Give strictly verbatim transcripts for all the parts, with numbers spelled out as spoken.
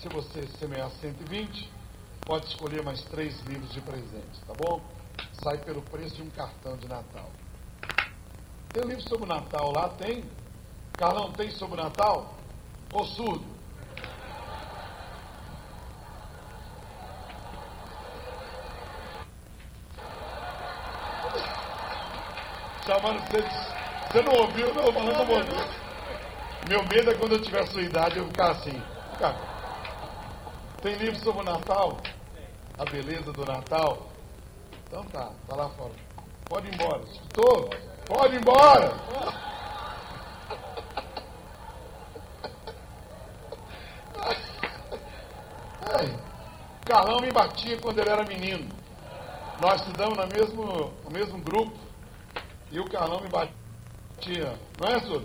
Se você semear cento e vinte, pode escolher mais três livros de presente, tá bom? Sai pelo preço de um cartão de Natal. Tem um livro sobre o Natal lá? Tem? Carlão, tem sobre o Natal? Ô surdo? Chamando você de... Você não ouviu, não? Falando não ouviu. Meu medo é quando eu tiver a sua idade eu ficar assim. Cara, tem livro sobre o Natal? A beleza do Natal? Então tá, tá lá fora. Pode ir embora. Escutou? Pode ir embora. Ai, o Carlão me batia quando ele era menino. Nós estudamos no mesmo, no mesmo grupo. E o Carlão me batia. Não é, Súlio?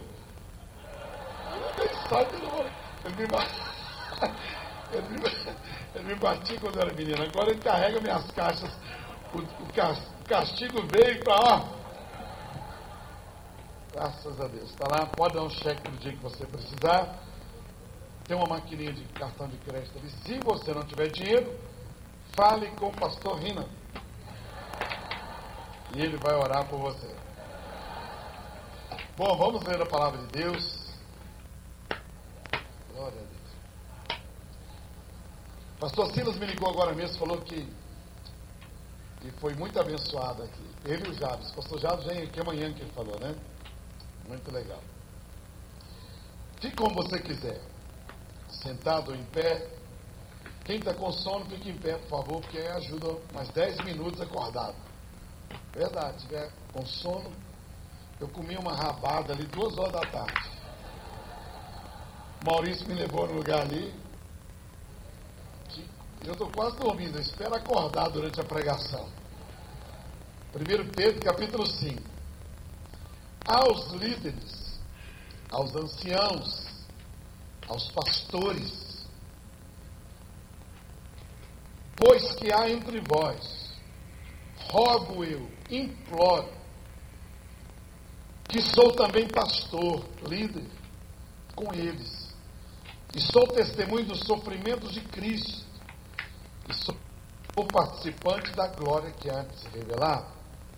Ele me batia. Ele me, ele me batia quando eu era menino. Agora ele carrega minhas caixas. O, o castigo veio para ó. Graças a Deus. Está lá, pode dar um cheque no dia que você precisar. Tem uma maquininha de cartão de crédito ali. Se você não tiver dinheiro, fale com o pastor Rina. E ele vai orar por você. Bom, vamos ler a palavra de Deus. Glória a Deus. Pastor Silas me ligou agora mesmo, falou que, que foi muito abençoado aqui. Ele e o Jabes. Pastor Jabes vem aqui amanhã que ele falou, né? Muito legal. Fique como você quiser. Sentado ou em pé. Quem está com sono, fique em pé, por favor, porque aí ajuda mais dez minutos acordado. Verdade, se tiver com sono. Eu comi uma rabada ali duas horas da tarde. Maurício me levou no lugar ali. Eu estou quase dormindo. Eu espero acordar durante a pregação. primeiro Pedro, capítulo cinco. Aos líderes, aos anciãos, aos pastores, pois que há entre vós, rogo eu, imploro, que sou também pastor, líder, com eles, e sou testemunho dos sofrimentos de Cristo, e sou participante da glória que há de se revelar.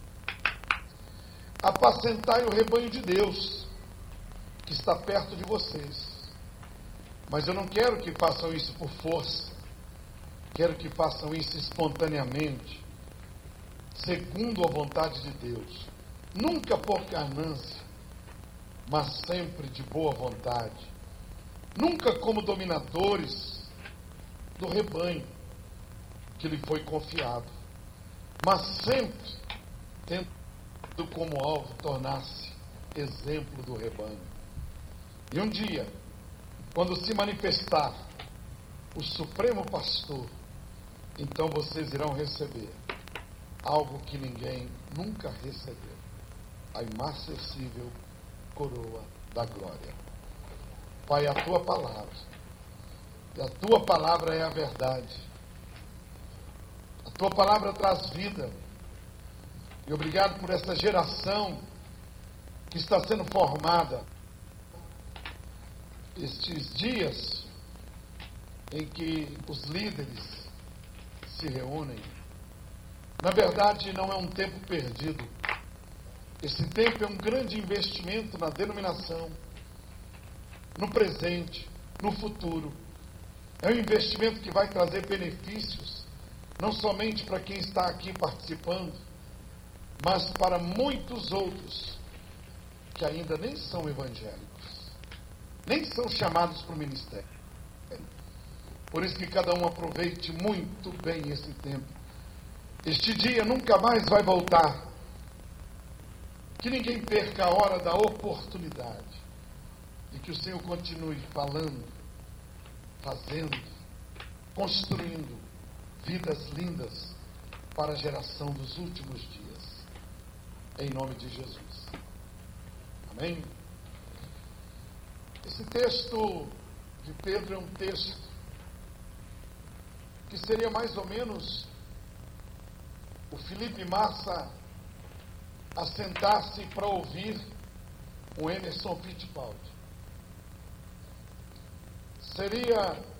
Apacentai o rebanho de Deus, que está perto de vocês. Mas eu não quero que façam isso por força, quero que façam isso espontaneamente, segundo a vontade de Deus. Nunca por ganância, mas sempre de boa vontade. Nunca como dominadores do rebanho que lhe foi confiado, mas sempre tendo como alvo tornar-se exemplo do rebanho. E um dia, quando se manifestar o Supremo Pastor, então vocês irão receber algo que ninguém nunca recebeu. A inacessível coroa da glória. Pai, a tua palavra, e a tua palavra é a verdade, a tua palavra traz vida, e obrigado por essa geração que está sendo formada, estes dias em que os líderes se reúnem. Na verdade, não é um tempo perdido. Esse tempo é um grande investimento na denominação, no presente, no futuro. É um investimento que vai trazer benefícios, não somente para quem está aqui participando, mas para muitos outros que ainda nem são evangélicos, nem são chamados para o ministério. Por isso que cada um aproveite muito bem esse tempo. Este dia nunca mais vai voltar. Que ninguém perca a hora da oportunidade. E que o Senhor continue falando, fazendo, construindo vidas lindas para a geração dos últimos dias. Em nome de Jesus. Amém? Esse texto de Pedro é um texto que seria mais ou menos o Felipe Massa assentar-se para ouvir o Emerson Fittipaldi. Seria